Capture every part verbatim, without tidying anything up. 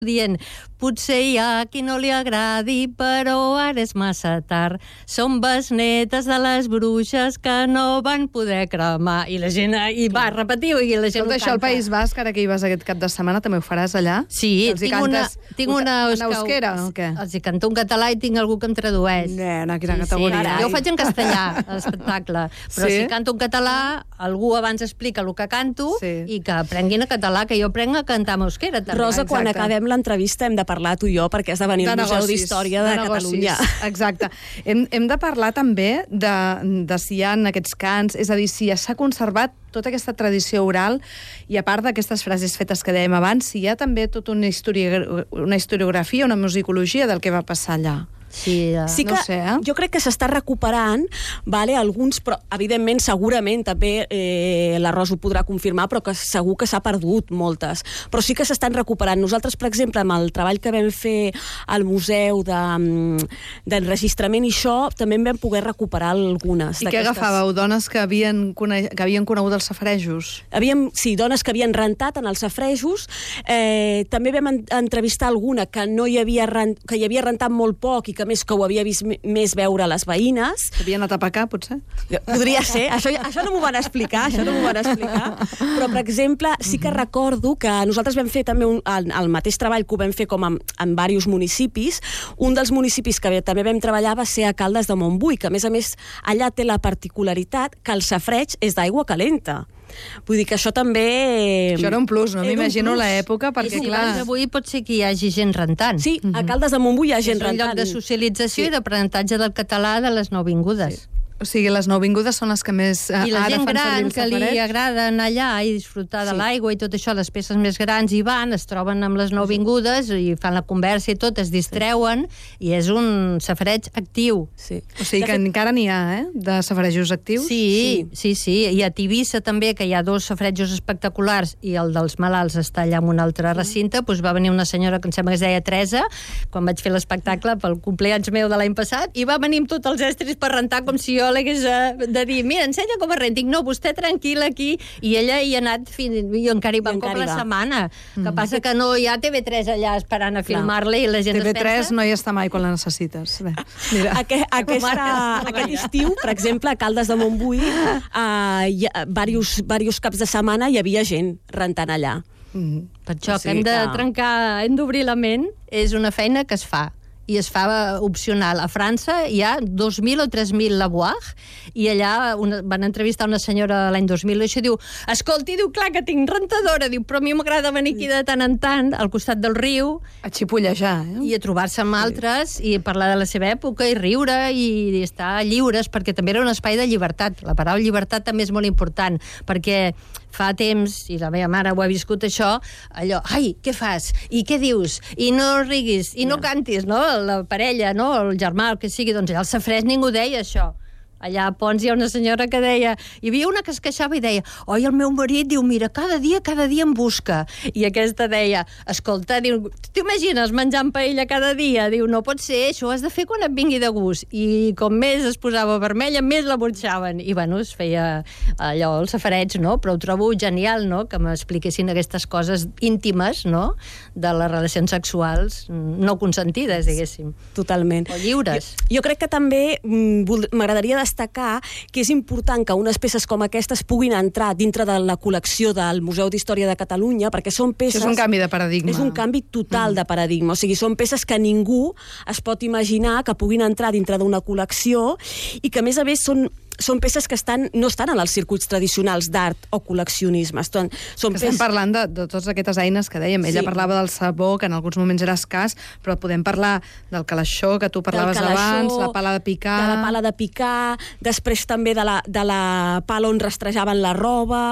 dient, potser hi ha qui no li agradi, però ara és massa tard. Són besnetes de les bruixes que no van poder cremar. I la gent hi va repetir, i la gent Tot ho això, el canta. País Basc, ara que hi vas aquest cap de setmana, també ho faràs allà? Sí, Els hi tinc una... cantes Tinc una en euskera, o què? Els hi canto en català i tinc algú que em tradueix. Nena, quina Sí, categoria. sí. Jo ho faig en castellà, a l'espectacle. Però Sí? si canto en català, algú abans explica el que canto Sí. i que aprenguin a català, que jo aprenc a cantar en euskera, també. Rosa, quan Exacte. acabem l'entrevista hem de parlar tu i jo, perquè has de venir al Museu d'Història de, de Catalunya. Exacte. Hem, hem de parlar també de, de si hi ha aquests cants, és a dir, si s'ha conservat tota aquesta tradició oral i a part d'aquestes frases fetes que dèiem abans, si hi ha també tota una, historia, una historiografia, una musicologia del que va passar allà. Sí, uh... Sí que No sé, eh? jo crec que s'està recuperant, vale, alguns, però evidentment, segurament, també eh, la Rosa ho podrà confirmar, però que segur que s'ha perdut moltes. Però sí que s'estan recuperant. Nosaltres, per exemple, amb el treball que vam fer al museu d'enregistrament i això, també en vam poder recuperar algunes. I què agafàveu? Dones que havien, cone... que havien conegut els safarejos? Havíem, sí, dones que havien rentat en els safrejos. Eh, també vam en entrevistar alguna que no hi havia, rent... que hi havia rentat molt poc i que a més que ho havia vist més veure les veïnes. Havia anat a pecar, potser? Podria ser. Això, això no m'ho van explicar, això no m'ho van explicar. Però, per exemple, sí que recordo que nosaltres vam fer també un, el, el mateix treball que ho vam fer com en, en diversos municipis. Un dels municipis que també vam treballar va ser a Caldes de Montbui, que a més a més allà té la particularitat que el safareig és d'aigua calenta. Vull dir que això també... Això era un plus, no Era un m'imagino plus. l'època, I perquè, si clar... vas avui pot ser que hi hagi gent rentant. Sí, a Caldes de Montbui hi ha És gent un lloc rentant. de socialització Sí. i d'aprenentatge del català de les nouvingudes. O sigui, les nouvingudes són les que més eh, I la ara gent fan servir gran el que li safareig. agrada anar allà i disfrutar de Sí. l'aigua i tot això, les peces més grans hi van, es troben amb les nouvingudes i fan la conversa i tot, es distreuen, i és un safareig actiu. Sí. O sigui que encara n'hi ha, eh?, de safarejos actius. Sí, sí, sí. I a Tivissa també, que hi ha dos safarejos espectaculars i el dels malalts està allà en un altre recinte, doncs va venir una senyora que em sembla que es deia Teresa, quan vaig fer l'espectacle pel compleanys meu de l'any passat, i va venir amb tots els estris per rentar com si jo l'hagués eh, de dir, mira, ensenya com es renta. Dic, no, vostè tranquil aquí, i ella hi ha anat fins... i encara hi va I com encara hi la va. setmana. Mm. Que passa que no hi ha T V tres allà esperant a filmar-la i la gent T V es tres pensa... no hi està mai quan la necessites. Bé, mira. Aquest, aquesta, aquest estiu, per exemple, a Caldes de Montbui, uh, hi ha, diversos, diversos caps de setmana hi havia gent rentant allà. Mm. Per això O que sigui hem de que- trencar, hem d'obrir la ment, és una feina que es fa i es fa opcional. A França hi ha dos mil o tres mil laboir i allà una, van entrevistar una senyora l'any dos mil i això diu, escolti, diu, clar que tinc rentadora, diu, però a mi m'agrada venir aquí de tant en tant al costat del riu A xipollejar, eh? i a trobar-se amb altres i parlar de la seva època i riure i estar lliures, perquè també era un espai de llibertat. La paraula llibertat també és molt important, perquè fa temps, i la meva mare ho ha viscut això, allò, ai, què fas? I què dius? I no riguis, i no Ja. cantis, no? La parella, no? El germà, el que sigui, doncs allà al safareig ningú deia això. Allà a Pons hi ha una senyora que deia... Hi havia una que es queixava i deia, oi, el meu marit, diu, mira, cada dia, cada dia em busca. I aquesta deia, escolta, diu, t'imagines menjant paella cada dia? Diu, no pot ser, això ho has de fer quan et vingui de gust. I com més es posava vermella, més la burxaven. I, bueno, es feia allò, el safareig, no? Però ho trobo genial, no?, que m'expliquessin aquestes coses íntimes, no?, de les relacions sexuals no consentides, diguéssim. Totalment. O lliures. Jo, jo crec que també mm, vold- m'agradaria destacar que és important que unes peces com aquestes puguin entrar dintre de la col·lecció del Museu d'Història de Catalunya, perquè són peces... Això és un canvi de paradigma. És un canvi total mm. de paradigma. O sigui, són peces que ningú es pot imaginar que puguin entrar dintre d'una col·lecció i que, a més a més, són són peces que estan, no estan en els circuits tradicionals d'art o col·leccionisme. Són, són Estem peces... parlant de, de totes aquestes eines que dèiem. Ella Sí. parlava del sabó, que en alguns moments era escàs, però podem parlar del calaixó, que tu parlaves del calaixó, abans, la pala de picar... de la pala de picar, després també de la, de la pala on rastrejaven la roba,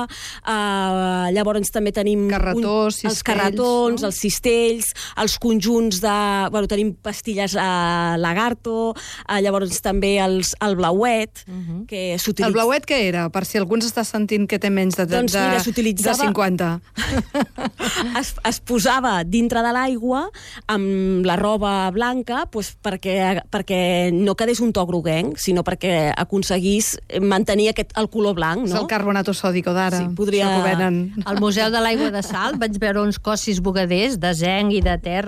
uh, llavors també tenim... Carretó, un, cistells, els carretons, no? els cistells, els conjunts de... Bueno, tenim pastilles a uh, lagarto, uh, llavors també els, el blauet, uh -huh. que perquè s'utilitza... El blauet què era? Per si algú ens està sentint que té menys de, de, doncs mira, de cinquanta. Es, es posava dintre de l'aigua amb la roba blanca doncs perquè, perquè no quedés un to groguenc, sinó perquè aconseguís mantenir aquest, el color blanc. No? És el carbonato sòdico d'ara. Sí, podria... Al Museu de l'Aigua de Salt vaig veure uns cossis bugaders de zenc i de terra